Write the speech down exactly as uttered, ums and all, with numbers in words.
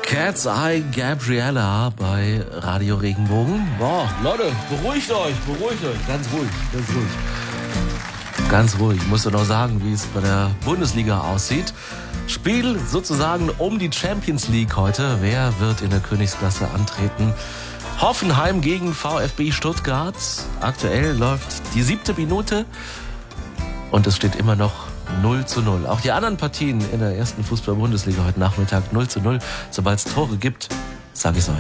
Cat's Eye Gabriella bei Radio Regenbogen. Boah, Leute, beruhigt euch, beruhigt euch. Ganz ruhig, ganz ruhig. Ganz ruhig. Ich muss nur noch sagen, wie es bei der Bundesliga aussieht. Spiel sozusagen um die Champions League heute. Wer wird in der Königsklasse antreten? Hoffenheim gegen VfB Stuttgart. Aktuell läuft die siebte Minute und es steht immer noch null zu null. Auch die anderen Partien in der ersten Fußball-Bundesliga heute Nachmittag null zu null. Sobald es Tore gibt, sage ich es euch.